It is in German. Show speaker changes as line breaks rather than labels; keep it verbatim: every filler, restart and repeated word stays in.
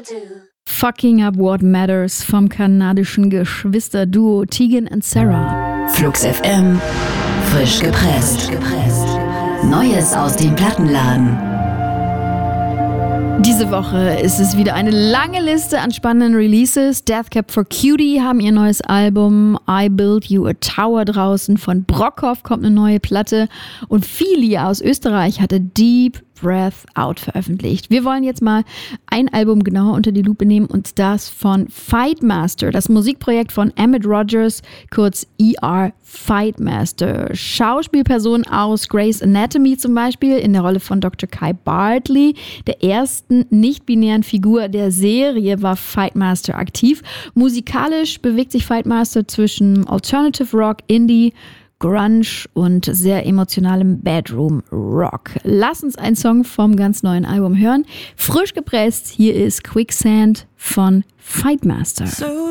Fucking Up What Matters vom kanadischen Geschwisterduo Tegan and Sara.
Flux F M, frisch gepresst. Neues aus dem Plattenladen.
Diese Woche ist es wieder eine lange Liste an spannenden Releases. Death Cab for Cutie haben ihr neues Album I Build You a Tower draußen. Von Brockhoff kommt eine neue Platte. Und Fili aus Österreich hatte Deep Breath Out veröffentlicht. Wir wollen jetzt mal ein Album genauer unter die Lupe nehmen und das von Fightmaster, das Musikprojekt von Emmett Rogers, kurz E R Fightmaster. Schauspielperson aus Grey's Anatomy zum Beispiel in der Rolle von Doktor Kai Bartley, der ersten nicht-binären Figur der Serie, war Fightmaster aktiv. Musikalisch bewegt sich Fightmaster zwischen Alternative Rock, Indie, Grunge und sehr emotionalem Bedroom Rock. Lass uns einen Song vom ganz neuen Album hören. Frisch gepresst, hier ist Quicksand von Fightmaster. So